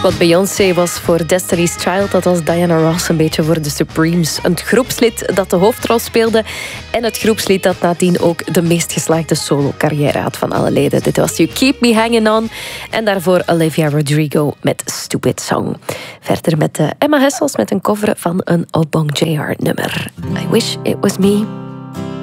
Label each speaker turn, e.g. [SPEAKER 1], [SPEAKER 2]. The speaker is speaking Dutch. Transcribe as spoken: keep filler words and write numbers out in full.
[SPEAKER 1] Wat Beyoncé was voor Destiny's Child, dat was Diana Ross een beetje voor de Supremes. Een groepslid dat de hoofdrol speelde en het groepslid dat nadien ook de meest geslaagde solo-carrière had van alle leden. Dit was You Keep Me Hanging On en daarvoor Olivia Rodrigo met Stupid Song. Verder met Emma Hessels met een cover van een Obong J R nummer. I Wish It Was Me.